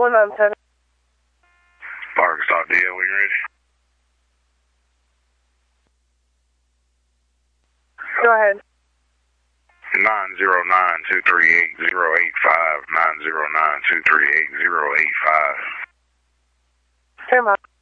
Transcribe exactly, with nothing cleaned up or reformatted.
one nine seven. Arkansas D L, when you're ready. Go ahead. nine zero nine, two three eight, zero eight five, nine zero nine, two three eight, zero eight five. Stand by.